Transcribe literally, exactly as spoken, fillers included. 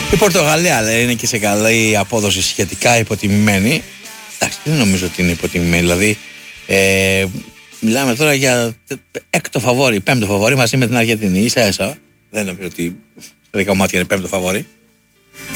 Η Πορτογαλία λέει είναι και σε καλή απόδοση, σχετικά υποτιμημένη. Εντάξει, δεν νομίζω ότι είναι υποτιμημένη. Δηλαδή, ε, μιλάμε τώρα για έκτο φαβόρι, πέμπτο φαβόρι μαζί με την Αργεντινή. Ίσα ίσα. Δεν νομίζω ότι στα δικά μου μάτια είναι πέμπτο φαβόρι.